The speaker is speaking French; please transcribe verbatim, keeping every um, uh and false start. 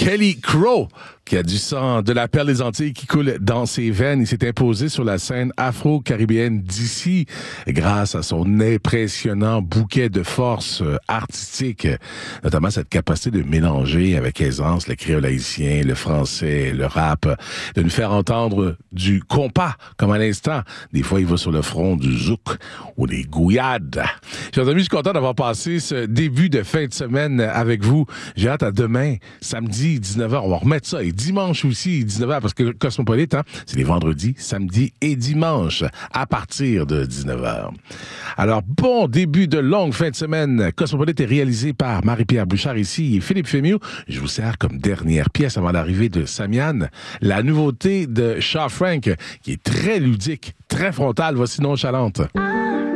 Kelly Crow, qui a du sang de la perle des Antilles qui coule dans ses veines. Il s'est imposé sur la scène afro-caribéenne d'ici grâce à son impressionnant bouquet de force artistique, notamment cette capacité de mélanger avec aisance le créole haïtien, le français, le rap, de nous faire entendre du compas, comme à l'instant. Des fois, il va sur le front du zouk ou des gouillades. Chers amis, je suis content d'avoir passé ce début de fin de semaine avec vous. J'ai hâte à demain, samedi, dix-neuf heures. On va remettre ça. Et dimanche aussi, dix-neuf heures, parce que Cosmopolite, hein, c'est les vendredis, samedi et dimanche, à partir de dix-neuf heures. Alors, bon début de longue fin de semaine. Cosmopolite est réalisé par Marie-Pierre Bouchard ici et Philippe Fémieux. Je vous sers comme dernière pièce avant l'arrivée de Samian, la nouveauté de Shaw Frank, qui est très ludique, très frontale. Voici Nonchalante. Ah.